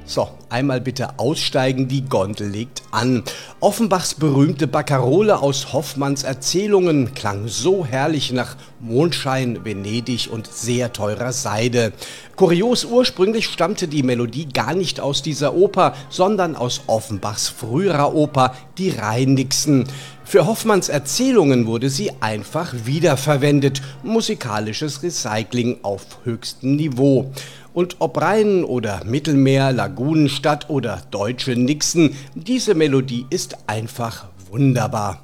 So, einmal bitte aussteigen, die Gondel legt an. Offenbachs berühmte Barkarole aus Hoffmanns Erzählungen klang so herrlich nach Mondschein, Venedig und sehr teurer Seide. Kurios, ursprünglich stammte die Melodie gar nicht aus dieser Oper, sondern aus Offenbachs früherer Oper, die Rheinnixen. Für Hoffmanns Erzählungen wurde sie einfach wiederverwendet. Musikalisches Recycling auf höchstem Niveau. Und ob Rhein oder Mittelmeer, Lagunenstadt oder deutsche Nixen, diese Melodie ist einfach wunderbar.